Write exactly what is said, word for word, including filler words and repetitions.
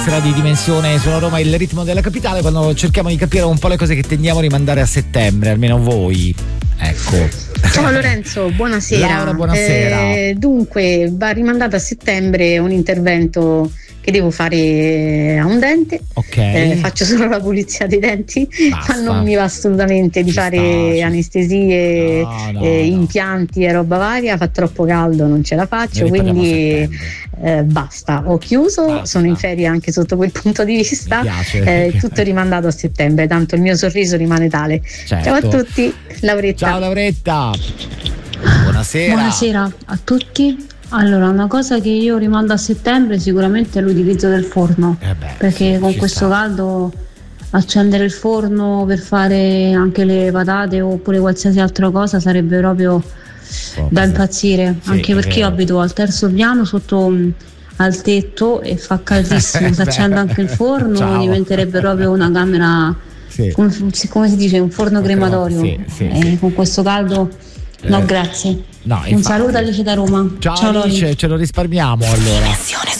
Sarà di dimensione sulla Roma il ritmo della capitale, quando cerchiamo di capire un po' le cose che tendiamo a rimandare a settembre, almeno voi. Ecco. Ciao Lorenzo, buonasera. Laura, buonasera. Eh, dunque, va rimandato a settembre un intervento che devo fare a un dente. Ok. Eh, faccio solo la pulizia dei denti, Basta. ma non mi va assolutamente di Ci fare sta, ci- anestesie, No, no, eh, no. impianti e roba varia. Fa troppo caldo, non ce la faccio, Ne riparliamo a quindi settembre. eh, basta, ho chiuso. Basta. Sono in ferie anche sotto quel punto di vista. Mi piace, Eh, mi piace. tutto rimandato a settembre, tanto il mio sorriso rimane tale. Certo. Ciao a tutti, Lauretta. Ciao Lauretta. Buonasera. Buonasera a tutti. Allora, una cosa che io rimando a settembre sicuramente è l'utilizzo del forno, Eh beh, perché sì, con ci questo sta. caldo accendere il forno per fare anche le patate oppure qualsiasi altra cosa sarebbe proprio Oh, da sì. impazzire, Sì, anche è perché io vero. abito al terzo piano sotto mh, al tetto e fa caldissimo. Se Beh. accendo anche il forno Ciao. diventerebbe proprio una camera, Sì. come, come si dice, un forno Un crematorio. crema- sì, sì, Eh, sì. con questo caldo no Eh, grazie. No, Un infatti. saluto Alice da Roma. Ciao, Ciao Lori. Alice, ce lo risparmiamo allora. Dimensione